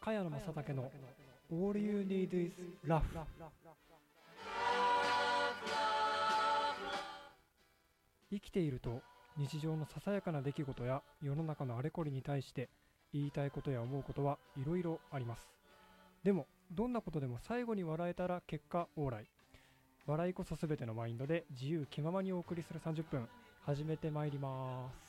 茅野正武の All You Need Is Love。 生きていると日常のささやかな出来事や世の中のあれこれに対して言いたいことや思うことはいろいろあります。でもどんなことでも最後に笑えたら結果オーライ。笑いこそすべてのマインドで自由気ままにお送りする30分、始めてまいります。